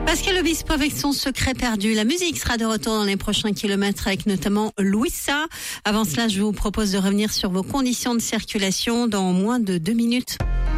Pascal Obispo avec son secret perdu. La musique sera de retour dans les prochains kilomètres avec notamment Louisa. Avant cela, je vous propose de revenir sur vos conditions de circulation dans moins de 2 minutes.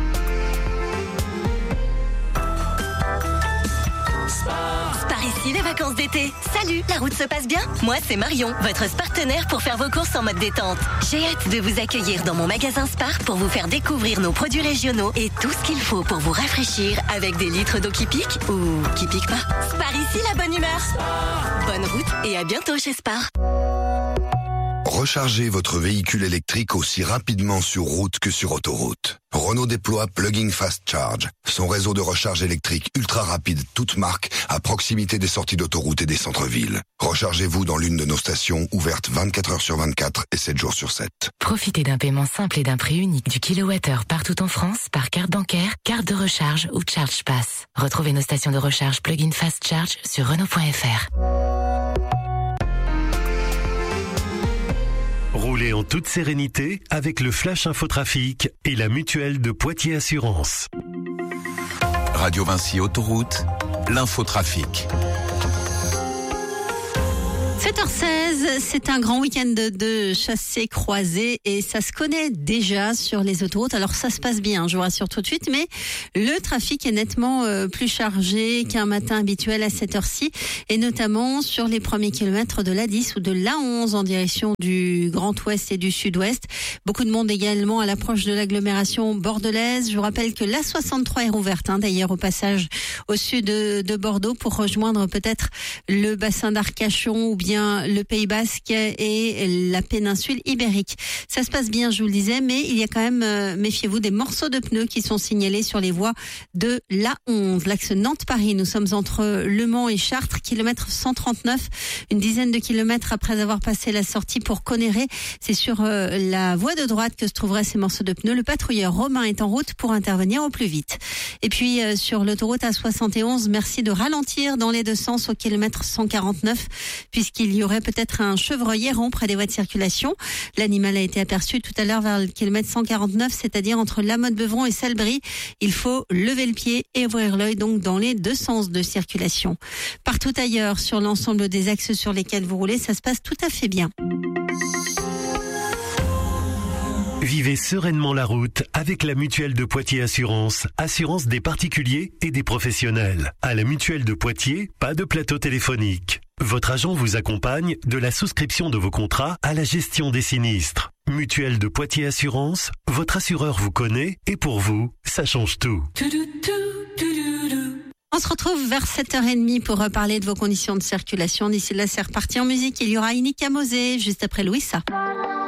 Ici les vacances d'été. Salut, la route se passe bien? Moi, c'est Marion, votre partenaire pour faire vos courses en mode détente. J'ai hâte de vous accueillir dans mon magasin Spar pour vous faire découvrir nos produits régionaux et tout ce qu'il faut pour vous rafraîchir avec des litres d'eau qui piquent ou qui piquent pas. Spar ici, la bonne humeur. Bonne route et à bientôt chez Spar. Rechargez votre véhicule électrique aussi rapidement sur route que sur autoroute. Renault déploie Plug-in Fast Charge, son réseau de recharge électrique ultra rapide, toute marque, à proximité des sorties d'autoroute et des centres-villes. Rechargez-vous dans l'une de nos stations ouvertes 24 heures sur 24 et 7 jours sur 7. Profitez d'un paiement simple et d'un prix unique du kilowattheure partout en France par carte bancaire, carte de recharge ou Charge Pass. Retrouvez nos stations de recharge Plug-in Fast Charge sur Renault.fr. Roulez en toute sérénité avec le Flash Infotrafic et la Mutuelle de Poitiers Assurance. Radio Vinci Autoroute, l'infotrafic. 7h16, c'est un grand week-end de chassés-croisés et ça se connaît déjà sur les autoroutes. Alors ça se passe bien, je vous rassure tout de suite, mais le trafic est nettement plus chargé qu'un matin habituel à cette heure-ci et notamment sur les premiers kilomètres de l'A10 ou de l'A11 en direction du Grand Ouest et du Sud-Ouest. Beaucoup de monde également à l'approche de l'agglomération bordelaise. Je vous rappelle que l'A63 est rouverte, d'ailleurs au passage au sud de Bordeaux pour rejoindre peut-être le bassin d'Arcachon ou bien le Pays Basque et la péninsule ibérique. Ça se passe bien, je vous le disais, mais il y a quand même, méfiez-vous, des morceaux de pneus qui sont signalés sur les voies de l'A11. L'axe Nantes-Paris, nous sommes entre Le Mans et Chartres, kilomètre 139, une dizaine de kilomètres après avoir passé la sortie pour Conneré. C'est sur la voie de droite que se trouveraient ces morceaux de pneus. Le patrouilleur Romain est en route pour intervenir au plus vite. Et puis sur l'autoroute A71, merci de ralentir dans les deux sens au kilomètre 149, puisqu'il y aurait peut-être un chevreuil errant près des voies de circulation. L'animal a été aperçu tout à l'heure vers le kilomètre 149, c'est-à-dire entre La Motte-Beuvron et Salbris. Il faut lever le pied et ouvrir l'œil donc dans les deux sens de circulation. Partout ailleurs, sur l'ensemble des axes sur lesquels vous roulez, ça se passe tout à fait bien. Vivez sereinement la route avec la Mutuelle de Poitiers Assurance. Assurance des particuliers et des professionnels. À la Mutuelle de Poitiers, pas de plateau téléphonique. Votre agent vous accompagne de la souscription de vos contrats à la gestion des sinistres. Mutuelle de Poitiers Assurance, votre assureur vous connaît et pour vous, ça change tout. On se retrouve vers 7h30 pour reparler de vos conditions de circulation. D'ici là, c'est reparti en musique. Il y aura Inika Mosé juste après Louisa.